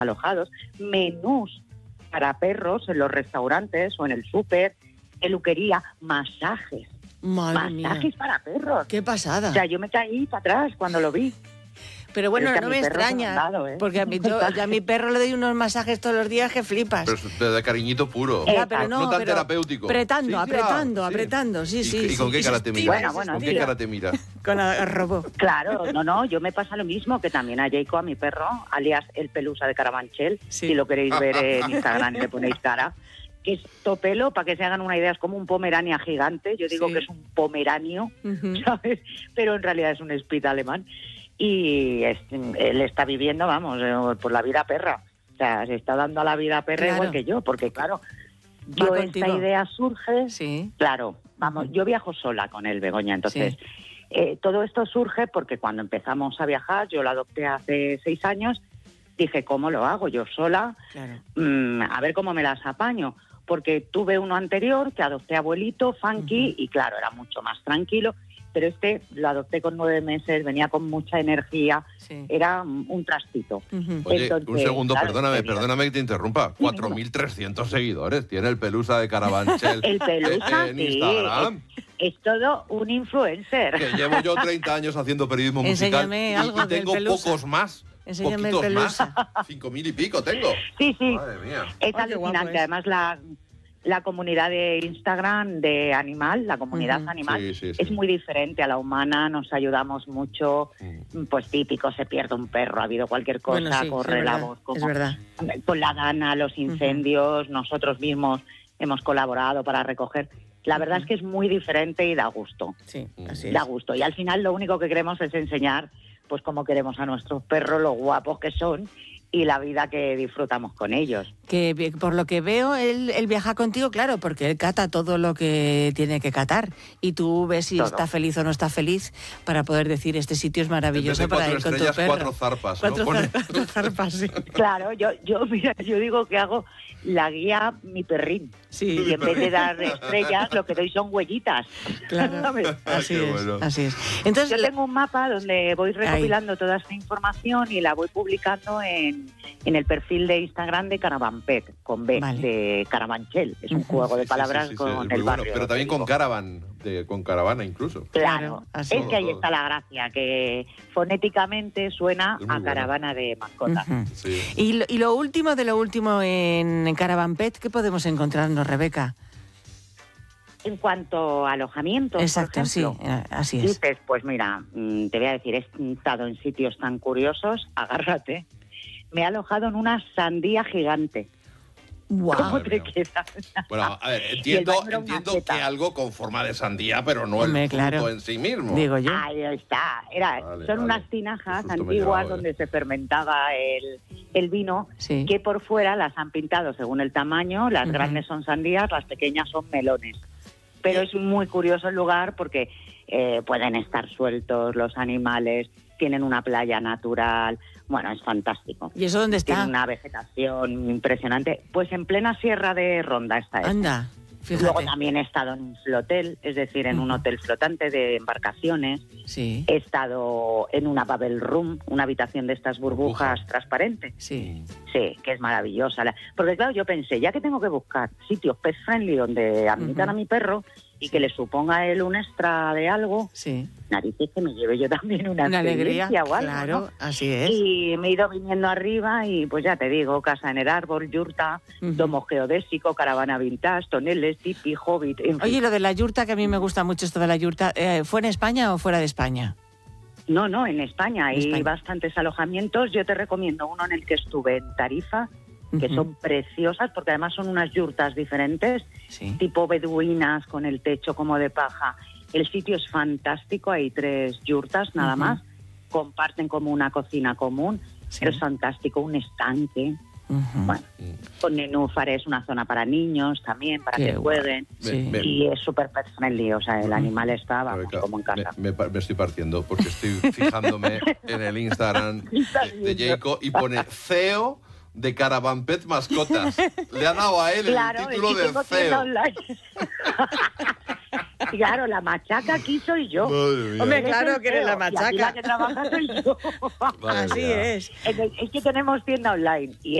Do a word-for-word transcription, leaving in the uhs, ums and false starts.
alojados, menús para perros en los restaurantes o en el súper, peluquería, masajes. Madre masajes mía. para perros. Qué pasada. O sea, yo me caí para atrás cuando lo vi. Pero bueno, Pero es que no a me mi perro se extraña, lo han dado, ¿eh? porque a mi, yo, yo a mi perro le doy unos masajes todos los días que flipas. Pero es de, de cariñito puro. Ya, pero no, no tan pero terapéutico. Apretando, Sí, ya, apretando, sí. apretando, sí, ¿Y, sí. ¿Y sí, con qué y cara se te estira, mira? Bueno, bueno, ¿Con qué mira. cara te mira? Con el robot. Claro, no, no, yo me pasa lo mismo que también a Jacob, a mi perro, alias el Pelusa de Carabanchel, Sí. si lo queréis ver en Instagram y le ponéis cara, que es topelo, para que se hagan una idea, es como un pomerania gigante, yo digo Sí. que es un pomeranio, Ujú. ¿sabes? Pero en realidad es un spitz alemán y es- él está viviendo, vamos, eh, por la vida perra. O sea, se está dando a la vida perra Claro. igual que yo, porque claro, Va yo contigo. esta idea surge, Sí. claro, vamos, Ujú. yo viajo sola con él, Begoña, entonces... Sí. Eh, todo esto surge porque cuando empezamos a viajar, yo lo adopté hace seis años, dije, ¿cómo lo hago yo sola? Claro. Mm, a ver cómo me las apaño. Porque tuve uno anterior que adopté abuelito, funky, y claro, era mucho más tranquilo. Pero este lo adopté con nueve meses, venía con mucha energía, Sí. era un un trastito. Ujú. Oye, Entonces, un segundo, claro, perdóname, quería- perdóname que te interrumpa. cuatro mil trescientos seguidores tiene el Pelusa de Carabanchel El Pelusa, en sí, Instagram. Es todo un influencer. Que llevo yo treinta años haciendo periodismo musical Enséñame y- algo y, del tengo Pelusa. pocos más. Enséñame el poquitos más. Pelusa. Cinco mil y pico tengo. Sí, sí. Madre mía. Es Ay, qué guapo alucinante. es. Además, la, la comunidad de Instagram de Animal, la comunidad Ujú. animal, Sí, sí, sí. es muy diferente a la humana. Nos ayudamos mucho. Mm. Pues típico, se pierde un perro, ha habido cualquier cosa, Bueno, sí, corre es la verdad, voz. Como, es verdad. Con la Dana, los incendios, nosotros mismos hemos colaborado para recoger. La verdad Ujú. es que es muy diferente y da gusto. Sí, Mm. así es. Da gusto. Y al final lo único que queremos es enseñar pues cómo queremos a nuestros perros, lo guapos que son y la vida que disfrutamos con ellos. Que vi- por lo que veo, él, él viaja contigo, claro, porque él cata todo lo que tiene que catar. Y tú ves si Todo. está feliz o no está feliz para poder decir, este sitio es En vez maravilloso de para cuatro ir con tu estrellas, perro. cuatro zarpas. ¿no? Cuatro Pone- zar- cuatro zarpas, sí. Claro, yo, yo, mira, yo digo que hago la guía mi perrín. Sí, Y en vez de dar estrellas, lo que doy son huellitas. claro. ¿Sabes? Así Qué es, bueno. así es. Entonces, Yo la- tengo un mapa donde voy recopilando toda esta información y la voy publicando en, en el perfil de Instagram de Caravan Pet, con B, Vale. de Carabanchel. Es un Ujú. juego de Sí, sí, palabras sí, sí, con es muy el bueno. barrio. Pero donde también con vivo. caravan, de, con caravana incluso. Claro, Claro, así es es. que ahí Todo, está la gracia, que fonéticamente suena Es muy a bueno. caravana de mascotas. Ujú. Sí. Y, lo, y lo último de lo último en, en Caravan Pet, ¿qué podemos encontrarnos, Rebeca? En cuanto a alojamientos, Exacto, por sí, ejemplo, eh, así es. dices, pues mira, mm, te voy a decir, he estado en sitios tan curiosos, agárrate. Me he alojado en una sandía gigante. Guau. ¿Cómo Madre te mía. quedas? Bueno, a ver, Y el entiendo, baño era una entiendo teta. que algo con forma de sandía, pero no Hombre, el fruto claro. en sí mismo. Digo yo. Ahí está. Era, Vale, son vale. unas Qué tinajas susto me he antiguas llevado, eh. donde se fermentaba el, el vino, Sí. que por fuera las han pintado según el tamaño. Las Ujú. grandes son sandías, las pequeñas son melones. Pero es muy curioso el lugar porque eh, pueden estar sueltos los animales, tienen una playa natural. Bueno, es fantástico. ¿Y eso dónde Tiene está? una vegetación impresionante. Pues en plena sierra de Ronda está eso. Anda, fíjate. Luego también he estado en un flotel, es decir, en un Ujú. hotel flotante de embarcaciones. Sí, He estado en una Babel Room, una habitación de estas burbujas Burbujas. transparentes. sí. Sí, que es maravillosa. La- Porque claro, yo pensé, ya que tengo que buscar sitios pet friendly donde admitan Ujú. a mi perro y que le suponga a él un extra de algo, Sí. narices que me lleve yo también una, Una alegría, experiencia o algo, claro, ¿no? así es. Y me he ido viniendo arriba y pues ya te digo, casa en el árbol, yurta, Ujú. domo geodésico, caravana vintage, toneles, tipi, hobbit, en fin. Oye, lo de la yurta, que a mí me gusta mucho esto de la yurta, eh, ¿fue en España o fuera de España? No, no, en España hay España. bastantes alojamientos. Yo te recomiendo uno en el que estuve en Tarifa, que Ujú. son preciosas porque además son unas yurtas diferentes, Sí. tipo beduinas con el techo como de paja. El sitio es fantástico, hay tres yurtas nada Ujú. más, comparten como una cocina común, Sí. pero es fantástico, un estanque. Ujú. Bueno, con nenúfares, una zona para niños también, para Qué que guay. jueguen. Sí. Me- Y es súper pet friendly, o sea, el Ujú. animal está, vamos, Rebeca, como en casa. Me, me pa- me estoy partiendo porque estoy fijándome en el Instagram de, de Jacob y pone C E O de Caravan Pet Mascotas. Le ha dado a él Claro, el título y de tengo C E tienda O. online. Claro, la machaca aquí soy yo. Madre mía. Hombre, Eres claro el que eres C E O, la y aquí machaca. la que trabaja soy yo. Vaya. Así es. Es que tenemos tienda online y